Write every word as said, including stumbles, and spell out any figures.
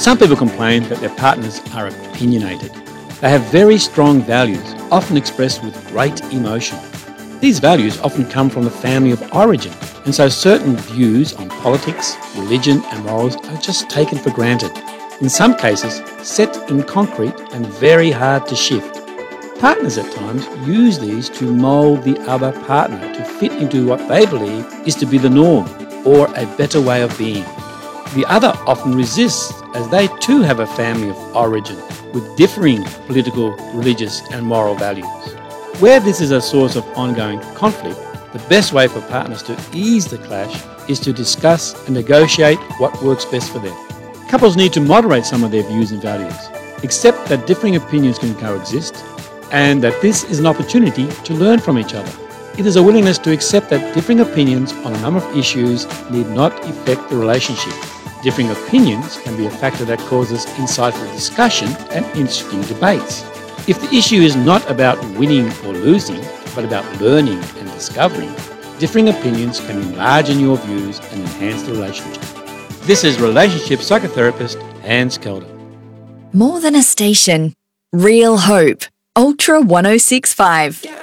Some people complain that their partners are opinionated. They have very strong values, often expressed with great emotion. These values often come from the family of origin, and so certain views on politics, religion and morals are just taken for granted. In some cases, set in concrete and very hard to shift. Partners at times use these to mould the other partner to fit into what they believe is to be the norm or a better way of being. The other often resists, as they too have a family of origin with differing political, religious and moral values. Where this is a source of ongoing conflict, the best way for partners to ease the clash is to discuss and negotiate what works best for them. Couples need to moderate some of their views and values, accept that differing opinions can coexist, and that this is an opportunity to learn from each other. It is a willingness to accept that differing opinions on a number of issues need not affect the relationship. Differing opinions can be a factor that causes insightful discussion and interesting debates. If the issue is not about winning or losing, but about learning and discovering, differing opinions can enlarge your views and enhance the relationship. This is relationship psychotherapist Hans Kelder. More than a station. Real hope. Ultra one oh six point five.